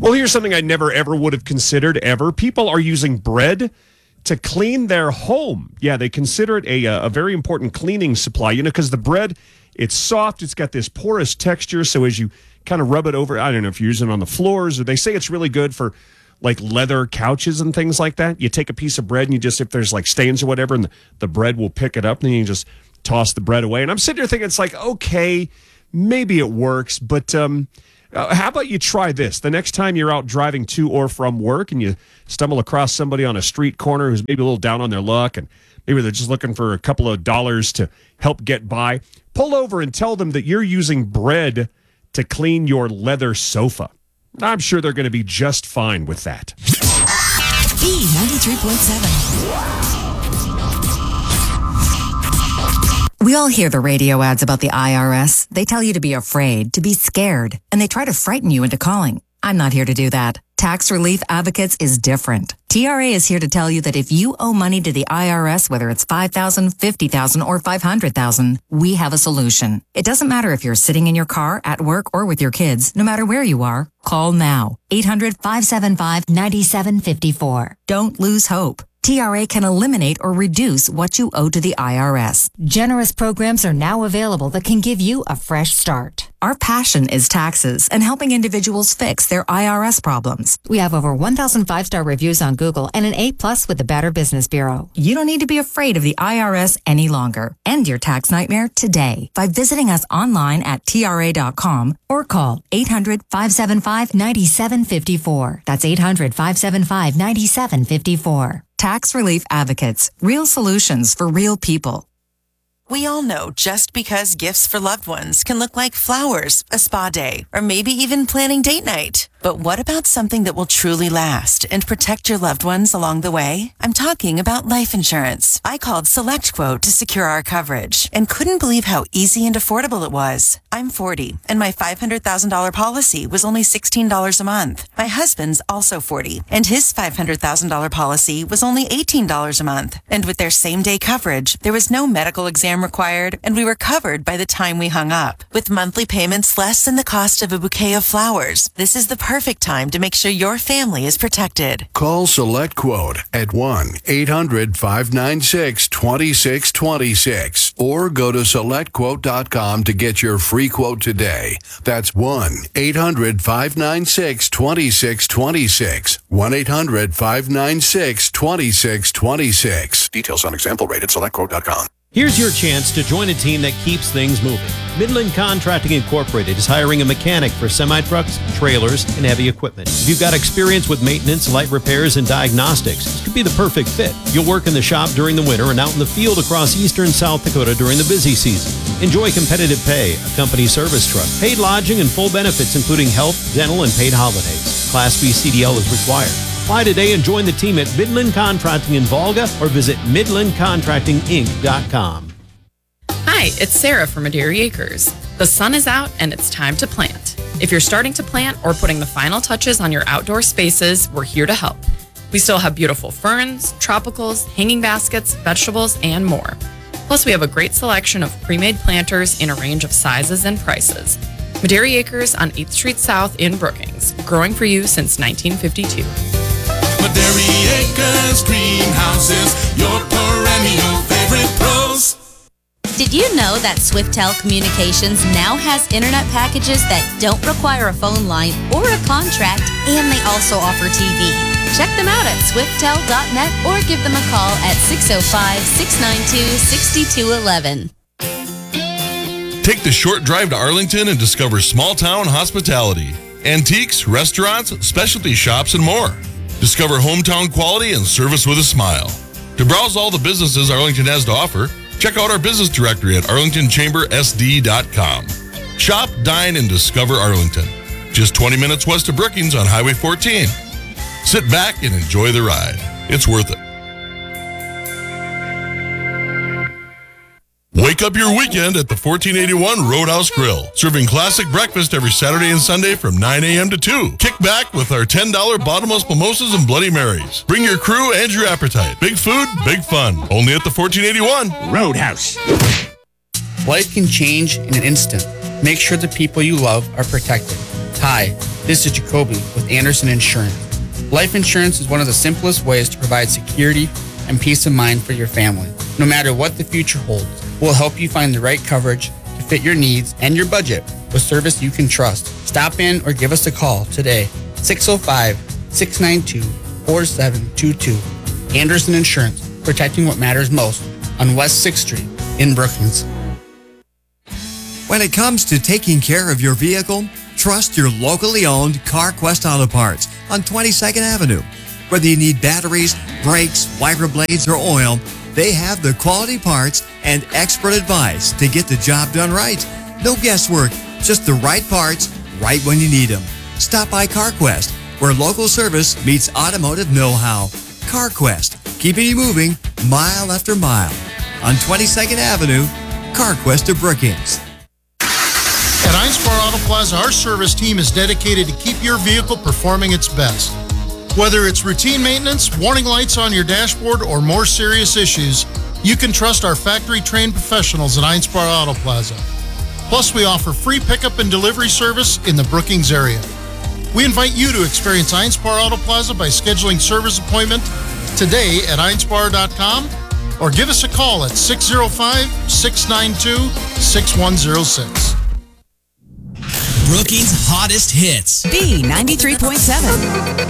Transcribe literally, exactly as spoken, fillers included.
Well, here's something I never, ever would have considered, ever. People are using bread to clean their home. Yeah, they consider it a, a very important cleaning supply, you know, because the bread, it's soft, it's got this porous texture, so as you kind of rub it over, I don't know if you're using it on the floors, or they say it's really good for, like, leather couches and things like that. You take a piece of bread and you just, if there's, like, stains or whatever, and the, the bread will pick it up, and then you just toss the bread away. And I'm sitting here thinking, it's like, okay, maybe it works, but... um Uh, how about you try this? The next time you're out driving to or from work and you stumble across somebody on a street corner who's maybe a little down on their luck and maybe they're just looking for a couple of dollars to help get by, pull over and tell them that you're using bread to clean your leather sofa. I'm sure they're going to be just fine with that. B ninety-three point seven. We all hear the radio ads about the I R S. They tell you to be afraid, to be scared, and they try to frighten you into calling. I'm not here to do that. Tax Relief Advocates is different. T R A is here to tell you that if you owe money to the I R S, whether it's five thousand dollars, fifty thousand dollars, or five hundred thousand dollars, we have a solution. It doesn't matter if you're sitting in your car, at work, or with your kids. No matter where you are, call now. eight hundred, five seven five, nine seven five four. Don't lose hope. T R A can eliminate or reduce what you owe to the I R S. Generous programs are now available that can give you a fresh start. Our passion is taxes and helping individuals fix their I R S problems. We have over one thousand five-star reviews on Google and an A plus with the Better Business Bureau. You don't need to be afraid of the I R S any longer. End your tax nightmare today by visiting us online at T R A dot com or call eight hundred, five seven five, nine seven five four. That's eight hundred, five seven five, nine seven five four. Tax Relief Advocates. Real solutions for real people. We all know just because gifts for loved ones can look like flowers, a spa day, or maybe even planning date night. But what about something that will truly last and protect your loved ones along the way? I'm talking about life insurance. I called SelectQuote to secure our coverage and couldn't believe how easy and affordable it was. I'm forty, and my five hundred thousand dollars policy was only sixteen dollars a month. My husband's also forty, and his five hundred thousand dollars policy was only eighteen dollars a month. And with their same-day coverage, there was no medical exam required, and we were covered by the time we hung up. With monthly payments less than the cost of a bouquet of flowers, this is the perfect time to make sure your family is protected. Call SelectQuote at one eight hundred, five nine six, two six two six or go to select quote dot com to get your free quote today. That's one eight hundred, five nine six, two six two six. one eight hundred, five nine six, two six two six. Details on example rate at select quote dot com. Here's your chance to join a team that keeps things moving. Midland Contracting Incorporated is hiring a mechanic for semi-trucks, trailers, and heavy equipment. If you've got experience with maintenance, light repairs, and diagnostics, this could be the perfect fit. You'll work in the shop during the winter and out in the field across eastern South Dakota during the busy season. Enjoy competitive pay, a company service truck, paid lodging, and full benefits including health, dental, and paid holidays. Class B C D L is required. Apply today and join the team at Midland Contracting in Volga or visit midland contracting inc dot com. Hi, it's Sarah from Maderi Acres. The sun is out and it's time to plant. If you're starting to plant or putting the final touches on your outdoor spaces, we're here to help. We still have beautiful ferns, tropicals, hanging baskets, vegetables, and more. Plus, we have a great selection of pre-made planters in a range of sizes and prices. Maderi Acres on eighth Street South in Brookings, growing for you since nineteen fifty-two. Maderi Acres Greenhouses, your perennial favorite pros. Did you know that Swiftel Communications now has internet packages that don't require a phone line or a contract, and they also offer T V? Check them out at swiftel dot net or give them a call at six oh five, six nine two, six two one one. Take the short drive to Arlington and discover small-town hospitality. Antiques, restaurants, specialty shops, and more. Discover hometown quality and service with a smile. To browse all the businesses Arlington has to offer, check out our business directory at arlington chamber s d dot com. Shop, dine, and discover Arlington. Just twenty minutes west of Brookings on Highway fourteen. Sit back and enjoy the ride. It's worth it. Wake up your weekend at the fourteen eighty-one Roadhouse Grill, serving classic breakfast every Saturday and Sunday from nine a.m. to two. Kick back with our ten dollar bottomless mimosas and Bloody Marys. Bring your crew and your appetite. Big food, big fun. Only at the fourteen eighty-one Roadhouse. Life can change in an instant. Make sure the people you love are protected. Hi, This is Jacoby with Anderson Insurance. Life insurance is one of the simplest ways to provide security and peace of mind for your family. No matter what the future holds, we'll help you find the right coverage to fit your needs and your budget with service you can trust. Stop in or give us a call today. six oh five, six nine two, four seven two two. Anderson Insurance, protecting what matters most on West sixth Street in Brookings. When it comes to taking care of your vehicle, trust your locally owned CarQuest Auto Parts on twenty-second Avenue. Whether you need batteries, brakes, wiper blades, or oil, they have the quality parts and expert advice to get the job done right. No guesswork, just the right parts, right when you need them. Stop by CarQuest, where local service meets automotive know-how. CarQuest, keeping you moving mile after mile. On twenty-second Avenue, CarQuest of Brookings. At Einspar Auto Plaza, our service team is dedicated to keep your vehicle performing its best. Whether it's routine maintenance, warning lights on your dashboard, or more serious issues, you can trust our factory-trained professionals at Einspar Auto Plaza. Plus, we offer free pickup and delivery service in the Brookings area. We invite you to experience Einspar Auto Plaza by scheduling service appointment today at einspar dot com or give us a call at six oh five, six nine two, six one oh six. Brookings' hottest hits. B ninety-three point seven.